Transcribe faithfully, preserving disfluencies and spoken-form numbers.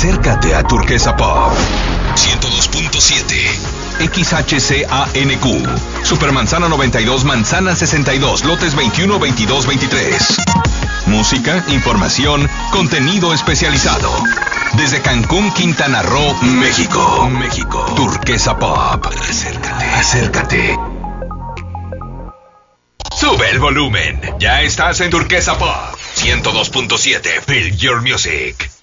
Acércate a Turquesa Pop ciento dos punto siete X H C A N Q Supermanzana noventa y dos, Manzana sesenta y dos, lotes veintiuno, veintidós, veintitrés. Música, información, contenido especializado. Desde Cancún, Quintana Roo, México. México. Turquesa Pop. Acércate. Acércate. Sube el volumen. Ya estás en Turquesa Pop ciento dos punto siete. Feel your music.